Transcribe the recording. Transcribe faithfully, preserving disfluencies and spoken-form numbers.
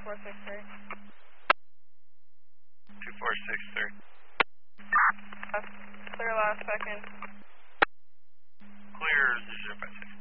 four six three. two four six three. Clear last second. Clear zero five six.